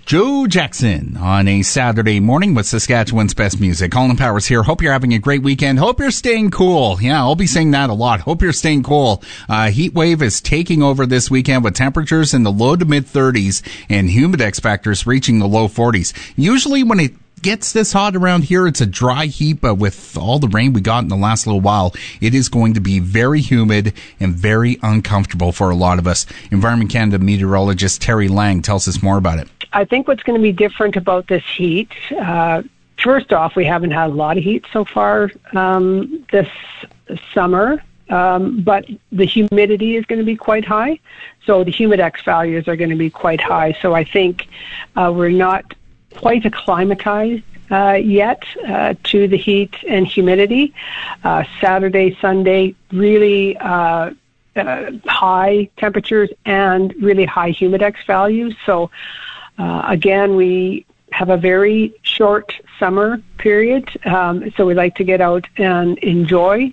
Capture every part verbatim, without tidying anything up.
Joe Jackson on a Saturday morning with Saskatchewan's best music. Colin Powers here. Hope you're having a great weekend. Hope you're staying cool. Yeah, I'll be saying that a lot. Hope you're staying cool. Uh, heat wave is taking over this weekend with temperatures in the low to mid thirties and humidex factors reaching the low forties. Usually when it gets this hot around here, it's a dry heat, but with all the rain we got in the last little while, it is going to be very humid and very uncomfortable for a lot of us. Environment Canada meteorologist Terry Lang tells us more about it. I think what's going to be different about this heat, uh, first off, we haven't had a lot of heat so far um, this summer, um, but the humidity is going to be quite high. So the humidex values are going to be quite high. So I think uh, we're not quite acclimatized uh, yet uh, to the heat and humidity. Uh, Saturday, Sunday, really uh, uh, high temperatures and really high humidex values. So uh, again, we have a very short summer period, um, so we like to get out and enjoy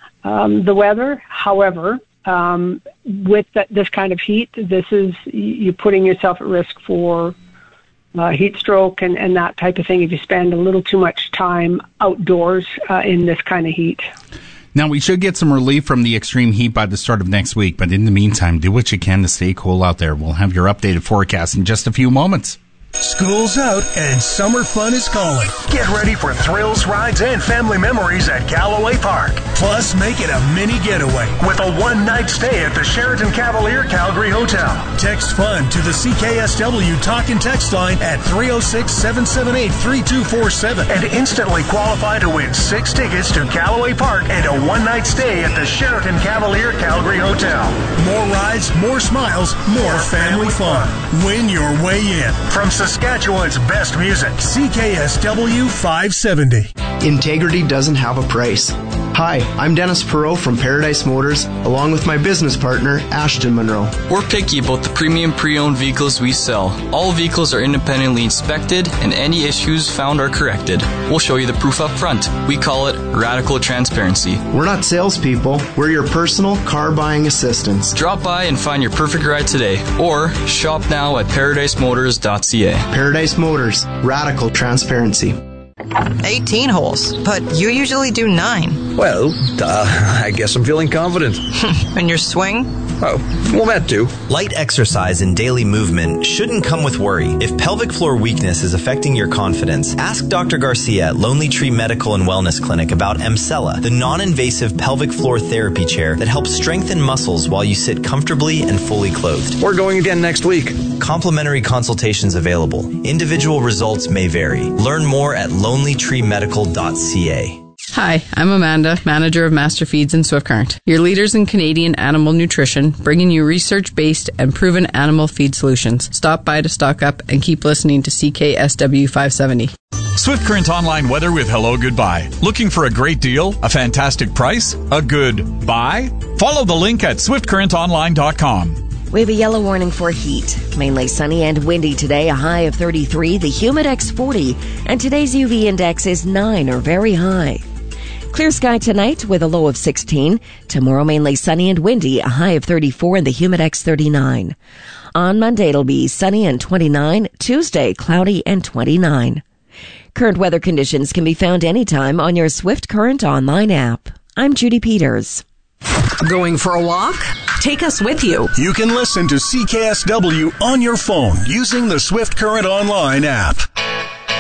um, the weather. However, um, with that, this kind of heat, this is you're putting yourself at risk for Uh, heat stroke and, and that type of thing if you spend a little too much time outdoors uh, in this kind of heat. Now, we should get some relief from the extreme heat by the start of next week, but in the meantime, do what you can to stay cool out there. We'll have your updated forecast in just a few moments. School's out and summer fun is calling. Get ready for thrills, rides, and family memories at Galloway Park. Plus, make it a mini getaway with a one-night stay at the Sheraton Cavalier Calgary Hotel. Text FUN to the C K S W talk and text line at three oh six, seven seven eight, three two four seven and instantly qualify to win six tickets to Galloway Park and a one-night stay at the Sheraton Cavalier Calgary Hotel. More rides, more smiles, more family fun. Win your way in. From Saskatchewan's best music, C K S W five seventy. Integrity doesn't have a price. Hi, I'm Dennis Perot from Paradise Motors, along with my business partner, Ashton Monroe. We're picky about the premium pre-owned vehicles we sell. All vehicles are independently inspected, and any issues found are corrected. We'll show you the proof up front. We call it radical transparency. We're not salespeople. We're your personal car buying assistants. Drop by and find your perfect ride today, or shop now at paradise motors dot c a. Paradise Motors, radical transparency. eighteen holes, but you usually do nine. Well, uh, I guess I'm feeling confident. And your swing? Oh, well, that too. Light exercise and daily movement shouldn't come with worry. If pelvic floor weakness is affecting your confidence, ask Doctor Garcia at Lonely Tree Medical and Wellness Clinic about Emsella, the non-invasive pelvic floor therapy chair that helps strengthen muscles while you sit comfortably and fully clothed. We're going again next week. Complimentary consultations available. Individual results may vary. Learn more at lonely tree medical dot c a. Hi, I'm Amanda, manager of Master Feeds in Swift Current, your leaders in Canadian animal nutrition, bringing you research-based and proven animal feed solutions. Stop by to stock up and keep listening to C K S W five seventy. Swift Current online weather with Hello Goodbye. Looking for a great deal? A fantastic price? A good buy? Follow the link at swift current online dot com. We have a yellow warning for heat. Mainly sunny and windy today, a high of thirty-three, the humidex forty, and today's U V index is nine or very high. Clear sky tonight with a low of sixteen. Tomorrow mainly sunny and windy, a high of thirty-four and the humidex thirty-nine. On Monday it'll be sunny and twenty-nine. Tuesday cloudy and twenty-nine. Current weather conditions can be found anytime on your Swift Current online app. I'm Judy Peters. Going for a walk? Take us with you. You can listen to C K S W on your phone using the Swift Current online app.